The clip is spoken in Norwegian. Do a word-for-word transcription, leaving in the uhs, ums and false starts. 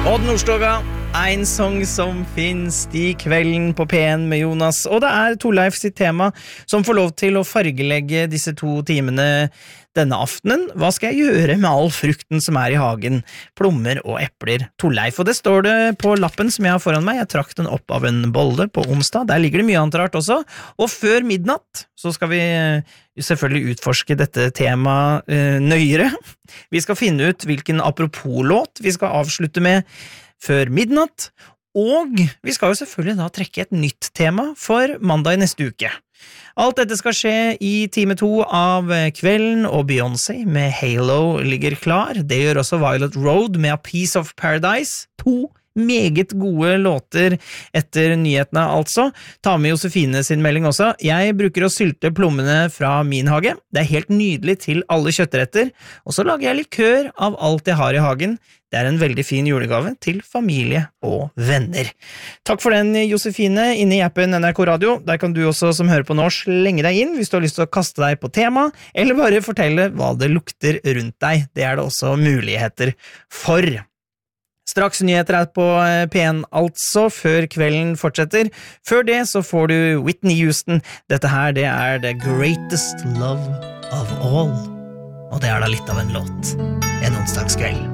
Odd Nordstoga, en sang som finnes i kvelden på P en med Jonas, og det er Torleif sitt tema som får lov til å fargelegge disse to timene denne aftenen. Hva skal jeg gjøre med all frukten som er i hagen? Plommer og epler, Torleif. Og det står det på lappen som jeg har foran meg. Jeg trakk den opp av en bolle på onsdag. Der ligger det mye annet rart også. Og før midnatt så skal vi selvfølgelig utforske dette temaet eh, nøyere. Vi skal finne ut hvilken apropos-låt vi skal avslutte med før midnatt, og vi skal jo selvfølgelig da trekke et nytt tema for mandag i neste uke. Alt dette skal skje i time to av kvelden, og Beyoncé med Halo ligger klar. Det gjør også Violet Road med A Piece of Paradise. To meget gode låter etter nyhetene, altså. Ta med Josefine sin melding også. Jeg bruker å sylte plommene fra min hage. Det er helt nydelig til alle kjøttretter. Og så lager jeg likør av alt jeg har i hagen. Det er en veldig fin julegave til familie og venner. Takk for den, Josefine, inne i appen N R K Radio. Der kan du også, som hører på nå, slenge deg inn hvis du har lyst til å kaste deg på tema, eller bare fortelle hva det lukter rundt deg. Det er det også muligheter for. Straks nyheter er på P en, altså, før kvelden fortsetter. Før det så får du Whitney Houston. Dette her, det er The Greatest Love of All. Og det er da litt av en låt. En onsdagskveld.